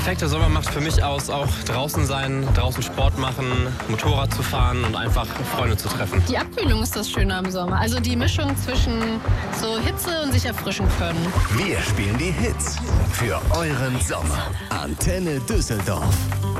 perfekte Sommer macht für mich aus, auch draußen sein, draußen Sport machen, Motorrad zu fahren und einfach Freunde zu treffen. Die Abkühlung ist das Schöne am Sommer. Also die Mischung zwischen so Hitze und sich erfrischen können. Wir spielen die Hits für euren Sommer. Antenne Düsseldorf.